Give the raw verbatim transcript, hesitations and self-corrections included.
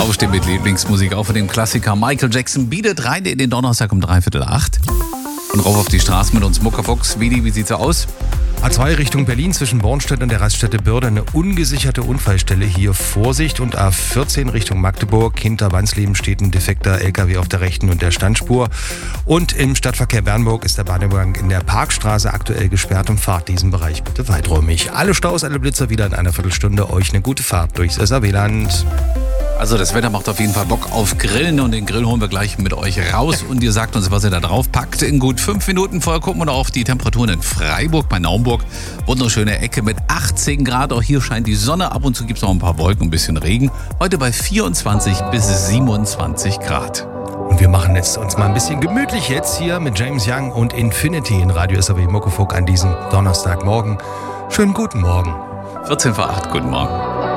Aufstehen mit Lieblingsmusik, auch von dem Klassiker Michael Jackson. Bietet rein in den Donnerstag um dreiviertel acht. Und rauf auf die Straße mit uns, Muckerfuchs. Vidi, wie sieht's aus? A zwei Richtung Berlin zwischen Bornstedt und der Raststätte Bürde eine ungesicherte Unfallstelle. Hier Vorsicht. Und A vierzehn Richtung Magdeburg. Hinter Wansleben steht ein defekter L K W auf der rechten und der Standspur. Und im Stadtverkehr Bernburg ist der Bahnübergang in der Parkstraße aktuell gesperrt und fahrt diesen Bereich bitte weiträumig. Alle Staus, alle Blitzer wieder in einer Viertelstunde. Euch eine gute Fahrt durchs S A W-Land. Also das Wetter macht auf jeden Fall Bock auf Grillen und den Grill holen wir gleich mit euch raus und ihr sagt uns, was ihr da drauf packt. In gut fünf Minuten vorher gucken wir noch auf die Temperaturen in Freiburg bei Naumburg. Wunderschöne Ecke mit achtzehn Grad. Auch hier scheint die Sonne. Ab und zu gibt es noch ein paar Wolken, ein bisschen Regen. Heute bei vierundzwanzig bis siebenundzwanzig Grad. Und wir machen jetzt uns mal ein bisschen gemütlich jetzt hier mit James Young und Infinity in Radio S A W Muckefuck an diesem Donnerstagmorgen. Schönen guten Morgen. vierzehn vor acht, guten Morgen.